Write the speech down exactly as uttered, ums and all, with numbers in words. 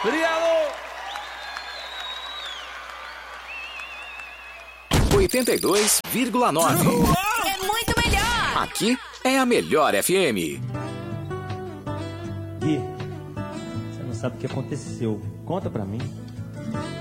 Obrigado! oitenta e dois vírgula nove. É muito melhor! Aqui é a melhor F M. Gui, você não sabe o que aconteceu. Conta pra mim.